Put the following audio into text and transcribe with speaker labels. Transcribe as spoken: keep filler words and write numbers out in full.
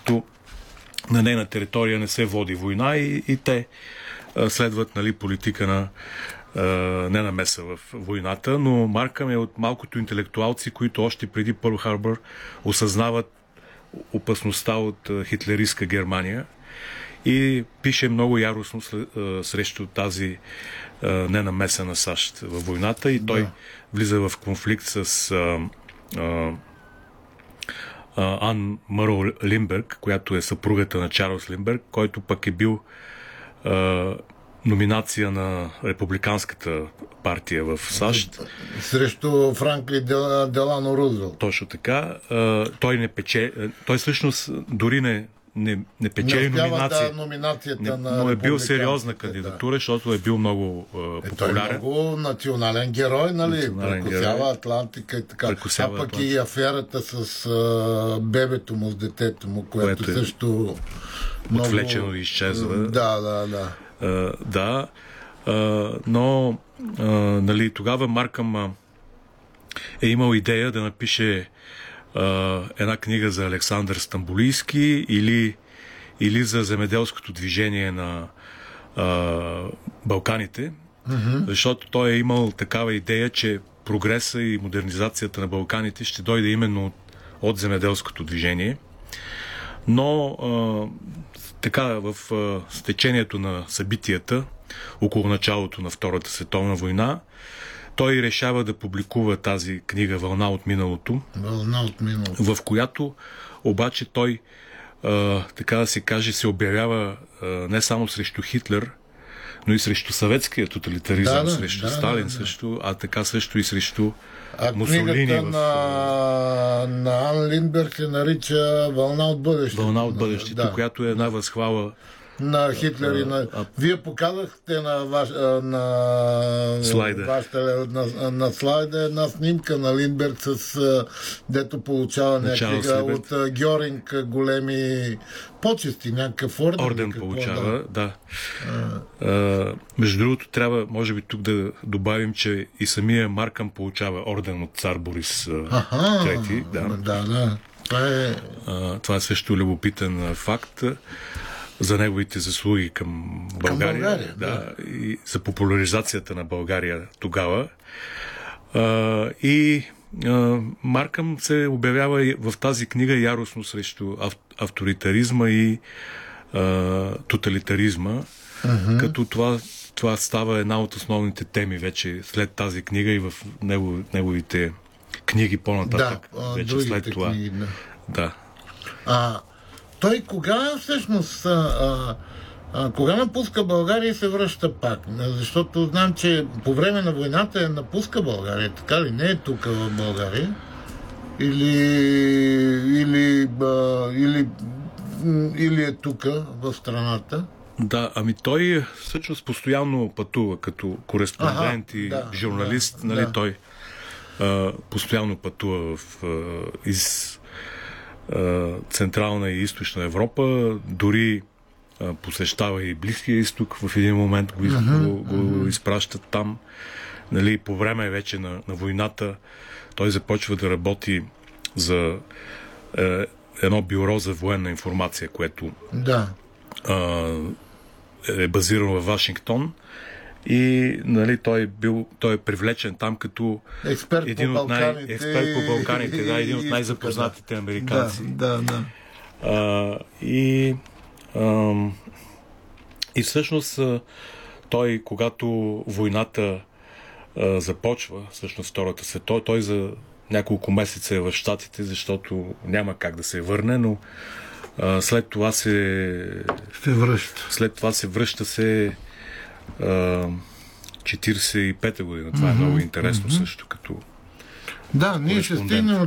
Speaker 1: докато на нейна територия не се води война и, и те а, следват, нали, политика на а, ненамеса в войната, но Маркъм е от малкото интелектуалци, които още преди Пърл Харбър осъзнават опасността от а, хитлеристка Германия и пише много яростно а, срещу тази а, ненамеса на САЩ във войната и той да. влиза в конфликт с а, а, Ан Мърл Линдберг, която е съпругата на Чарлз Линдберг, който пък е бил а, номинация на републиканската партия в САЩ.
Speaker 2: Срещу Франклин Делано Рузвелт.
Speaker 1: Точно така. А, той не пече... Той всъщност дори не, не, не печели
Speaker 2: не
Speaker 1: номинация.
Speaker 2: Да, номинацията не,
Speaker 1: на но е бил сериозна кандидатура, да. защото е бил много а, популярен.
Speaker 2: Е, той е много национален герой, нали?
Speaker 1: Национален
Speaker 2: Прекусява
Speaker 1: герой.
Speaker 2: Атлантика и така.
Speaker 1: Прекусява
Speaker 2: а пък
Speaker 1: Атлантика.
Speaker 2: и аферата с а, бебето му, с детето му, което, което е също
Speaker 1: отвлечено и изчезва.
Speaker 2: Да, да, да.
Speaker 1: А, да, а, но а, нали, тогава Маркъм а, е имал идея да напише а, една книга за Александър Стамболийски или, или за земеделското движение на а, Балканите, mm-hmm. защото той е имал такава идея, че прогреса и модернизацията на Балканите ще дойде именно от, от земеделското движение. Но а, така, в а, стечението на събитията около началото на Втората световна война, той решава да публикува тази книга "Вълна от миналото",
Speaker 2: Вълна от миналото.
Speaker 1: в която обаче той, а, така да се каже, се обявява а, не само срещу Хитлер, но и срещу съветския тоталитаризъм,
Speaker 2: да, да,
Speaker 1: срещу
Speaker 2: да,
Speaker 1: Сталин,
Speaker 2: да, да.
Speaker 1: също, а така също и срещу
Speaker 2: а
Speaker 1: Мусолини.
Speaker 2: книгата
Speaker 1: в...
Speaker 2: на, на Ан Линдберг се нарича "Вълна от бъдещето".
Speaker 1: Вълна от бъдещето,
Speaker 2: да.
Speaker 1: която е една възхвала
Speaker 2: на Хитлер и на...
Speaker 1: А,
Speaker 2: Вие показахте на, ваш... на...
Speaker 1: слайда.
Speaker 2: Вашата... на... на слайда една снимка на Линдберг с дето получава някакви от Гьоринг големи почести, някакъв орден.
Speaker 1: Орден
Speaker 2: какво,
Speaker 1: получава, да. да. А, между другото, трябва, може би, тук да добавим, че и самия Маркъм получава орден от цар Борис
Speaker 2: Аха,
Speaker 1: трети. Да,
Speaker 2: да, да. Това е...
Speaker 1: А, това е също любопитен факт за неговите заслуги към България, към България да, да. И за популяризацията на България тогава. А, и а, Маркъм се обявява и в тази книга яростно срещу ав, авторитаризма и а, тоталитаризма, uh-huh. като това, това става една от основните теми вече след тази книга и в него, неговите книги по-нататък.
Speaker 2: Да,
Speaker 1: вече след това.
Speaker 2: Книги, да.
Speaker 1: Да.
Speaker 2: А, той кога всъщност а, а, кога напуска България и се връща пак? Защото знам, че по време на войната е напуска България, така ли? Не е тук в България? Или или, а, или, или е тук в страната?
Speaker 1: Да, ами той всъщност постоянно пътува като кореспондент ага, и да, журналист, да, нали, да. Той а, постоянно пътува в, а, из Централна и Източна Европа, дори а, посещава и Близкия изток, в един момент го, uh-huh, го, го uh-huh. изпращат там. Нали, по време вече на, на войната той започва да работи за е, едно бюро за военна информация, което
Speaker 2: да.
Speaker 1: а, е базирано във Вашингтон. И нали, той, е бил, той е привлечен там като
Speaker 2: експерт
Speaker 1: един
Speaker 2: по
Speaker 1: от най- експерт по Балканите, да, един от най-запознатите американци.
Speaker 2: Да, да, да.
Speaker 1: А, и, а, и всъщност той, когато войната а, започва, всъщност Втората световна, той за няколко месеца е в Щатите, защото няма как да се върне, но а, след това се
Speaker 2: се връща.
Speaker 1: След това се връща се четиридесет и пета година. Това mm-hmm. е много интересно mm-hmm. също като
Speaker 2: да, ние ще стигнем